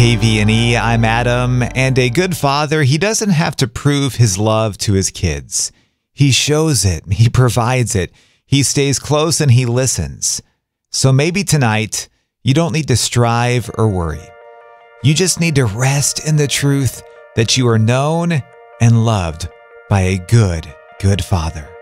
KVNE, I'm Adam, and a good father, he doesn't have to prove his love to his kids. He shows it, he provides it, he stays close and he listens. So maybe tonight, you don't need to strive or worry. You just need to rest in the truth that you are known and loved by a good, good father.